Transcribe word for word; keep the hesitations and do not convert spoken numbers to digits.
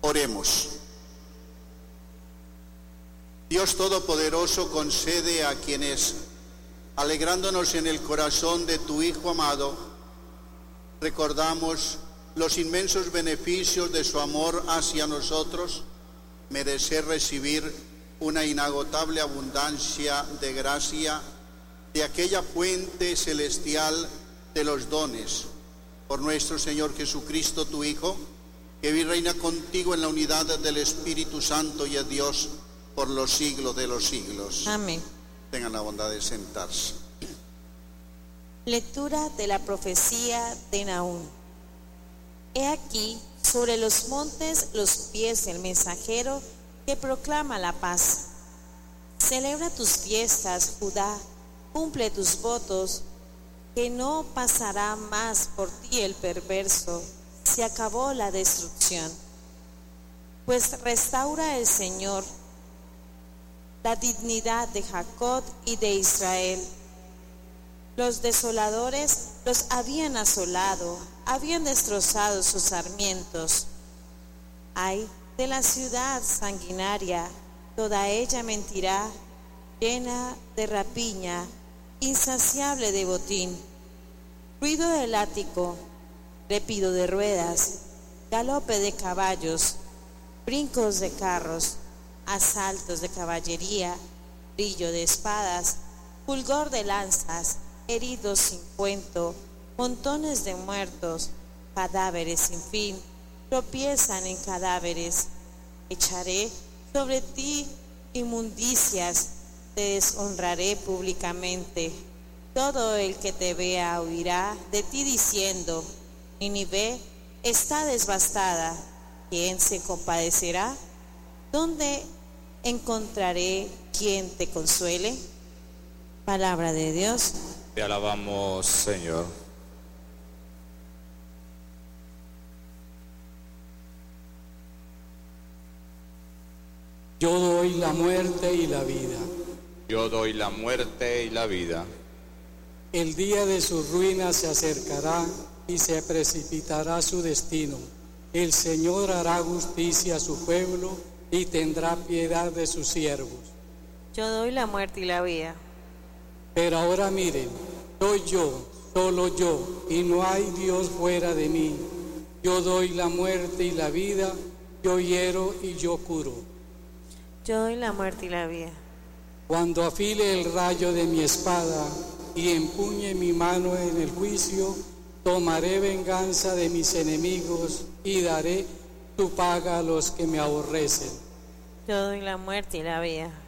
Oremos. Dios Todopoderoso, concede a quienes, alegrándonos en el corazón de tu Hijo amado, recordamos los inmensos beneficios de su amor hacia nosotros, merecer recibir una inagotable abundancia de gracia de aquella fuente celestial de los dones, por nuestro Señor Jesucristo, tu Hijo, que vive y reina contigo en la unidad del Espíritu Santo y es Dios por los siglos de los siglos. Amén. Tengan la bondad de sentarse. Lectura de la profecía de Nahum. He aquí sobre los montes los pies del mensajero que proclama la paz. Celebra tus fiestas, Judá, cumple tus votos, que no pasará más por ti el perverso, se acabó la destrucción. Pues restaura el Señor la dignidad de Jacob y de Israel. Los desoladores los habían asolado, habían destrozado sus sarmientos. Ay de la ciudad sanguinaria, toda ella mentirá, llena de rapiña, insaciable de botín. Ruido de látigo, repido de ruedas, galope de caballos, brincos de carros, asaltos de caballería, brillo de espadas, fulgor de lanzas, heridos sin cuento, montones de muertos, cadáveres sin fin, tropiezan en cadáveres. Echaré sobre ti inmundicias, te deshonraré públicamente. Todo el que te vea oirá de ti diciendo: Nínive está devastada. ¿Quién se compadecerá? ¿Dónde encontraré quien te consuele? Palabra de Dios. Te alabamos, Señor. Yo doy la muerte y la vida. Yo doy la muerte y la vida. El día de su ruina se acercará y se precipitará su destino. El Señor hará justicia a su pueblo y tendrá piedad de sus siervos. Yo doy la muerte y la vida. Pero ahora miren, soy yo, solo yo, y no hay Dios fuera de mí. Yo doy la muerte y la vida, yo hiero y yo curo. Yo doy la muerte y la vida. Cuando afile el rayo de mi espada y empuñe mi mano en el juicio, tomaré venganza de mis enemigos y daré tu paga a los que me aborrecen. Yo doy la muerte y la vida.